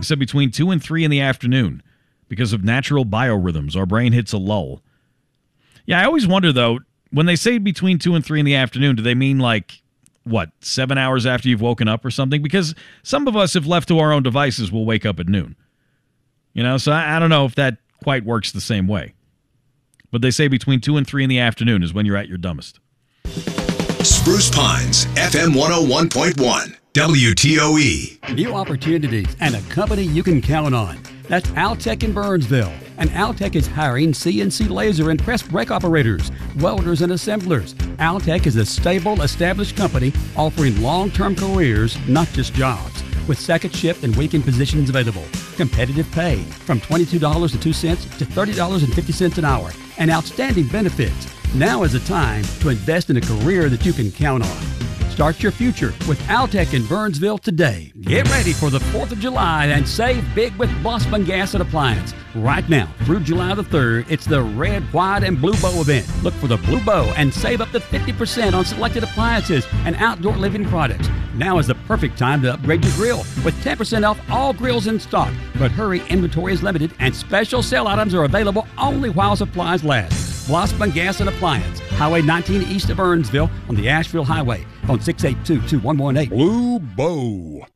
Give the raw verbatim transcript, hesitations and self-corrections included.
said between two and three in the afternoon. Because of natural biorhythms, our brain hits a lull. Yeah, I always wonder, though, when they say between two and three in the afternoon, do they mean like, what, seven hours after you've woken up or something? Because some of us, if left to our own devices, will wake up at noon. You know, so I, I don't know if that quite works the same way. But they say between two and three in the afternoon is when you're at your dumbest. Spruce Pines, F M one oh one point one, W T O E. New opportunities and a company you can count on. That's Altec in Burnsville. And Altec is hiring C N C laser and press brake operators, welders, and assemblers. Altec is a stable, established company offering long-term careers, not just jobs. With second shift and weekend positions available. Competitive pay from twenty-two dollars and two cents to thirty dollars and fifty cents an hour. And outstanding benefits. Now is the time to invest in a career that you can count on. Start your future with Altec in Burnsville today. Get ready for the fourth of July and save big with Blossman Gas and Appliance. Right now, through July the third, it's the Red, White, and Blue Bow event. Look for the Blue Bow and save up to fifty percent on selected appliances and outdoor living products. Now is the perfect time to upgrade your grill with ten percent off all grills in stock. But hurry, inventory is limited and special sale items are available only while supplies last. Blossman Gas and Appliance, Highway nineteen east of Burnsville on the Asheville Highway. Phone six eight two, two one one eight. Blue Bow.